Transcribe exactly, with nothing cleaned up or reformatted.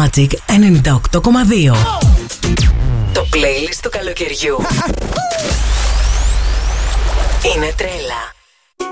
Magic ενενήντα οκτώ κόμμα δύο. Το playlist του καλοκαιριού. Είναι τρέλα.